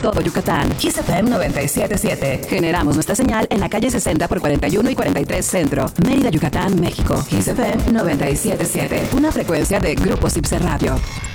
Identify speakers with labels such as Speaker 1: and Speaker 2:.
Speaker 1: todo Yucatán.
Speaker 2: Kiss FM 97.7.
Speaker 1: Generamos nuestra señal en la calle 60 por 41 y 43 Centro, Mérida, Yucatán, México.
Speaker 2: Kiss FM 97.7.
Speaker 1: Una frecuencia de Grupo Cipse Radio.